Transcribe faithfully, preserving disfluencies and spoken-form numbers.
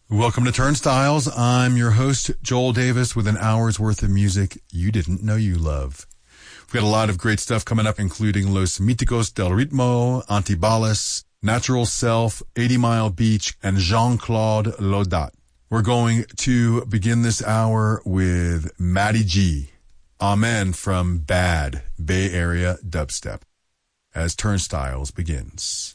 Welcome to Turnstiles. I'm your host, Joel Davis, with an hour's worth of music you didn't know you love. We've got a lot of great stuff coming up, including Los Míticos del Ritmo, Antibalas, Natural Self, eighty mile Beach, and Jean-Claude Laudat. We're going to begin this hour with Matty G. Amen from Bad Bay Area Dubstep as Turnstiles begins.